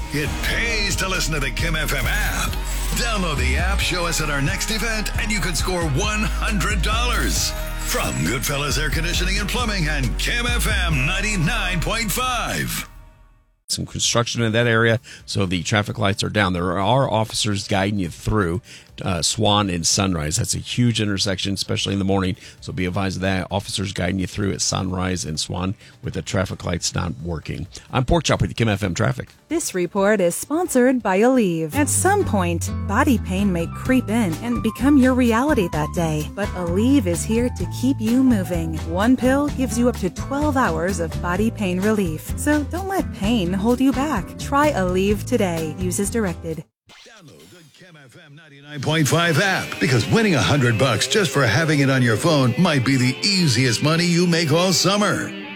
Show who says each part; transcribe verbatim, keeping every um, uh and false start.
Speaker 1: It pays to listen to the Kim F M app. Download the app, show us at our next event, and you can score one hundred dollars. From Goodfellas Air Conditioning and Plumbing and Kim F M ninety-nine point five.
Speaker 2: Some construction in that area, so the traffic lights are down. There are officers guiding you through uh, Swan and Sunrise. That's a huge intersection, especially in the morning, so be advised of that. Officers guiding you through at Sunrise and Swan with the traffic lights not working. I'm Pork Chop with the Kim F M Traffic.
Speaker 3: This report is sponsored by Aleve. At some point, body pain may creep in and become your reality that day, but Aleve is here to keep you moving. One pill gives you up to twelve hours of body pain relief, so don't let pain hold you back. Try Aleve today. Use as directed.
Speaker 1: Download the Kim F M ninety-nine point five app, because winning a hundred bucks just for having it on your phone might be the easiest money you make all summer.